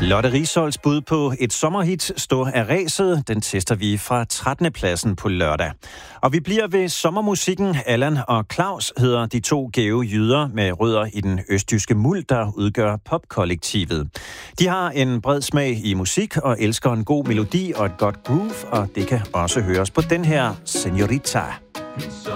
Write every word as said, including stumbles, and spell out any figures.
Lotte Risholds bud på et sommerhit, Stå af ræset, den tester vi fra trettende pladsen på lørdag. Og vi bliver ved sommermusikken. Allan og Claus hedder de to gæve jyder med rødder i den østjyske muld, der udgør popkollektivet. De har en bred smag i musik og elsker en god melodi og et godt groove, og det kan også høres på den her Señorita.